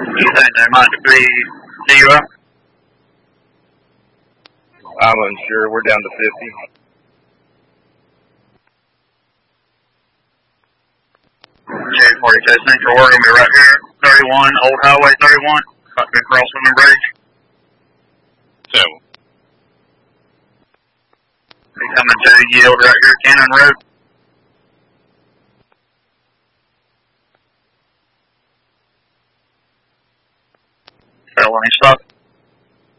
You think they might be zero? I'm unsure. We're down to 50. J42 Central, we're going to be right here. 31, Old Highway 31. About to be crossing the bridge. So. Be coming to yield right here, Cannon Road. Felony stop.